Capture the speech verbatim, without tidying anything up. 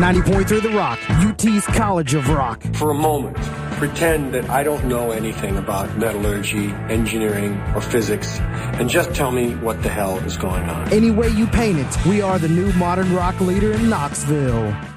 ninety point three The Rock, U T's College of Rock. For a moment, pretend that I don't know anything about metallurgy, engineering, or physics, and just tell me what the hell is going on. Any way you paint it, we are the new modern rock leader in Knoxville.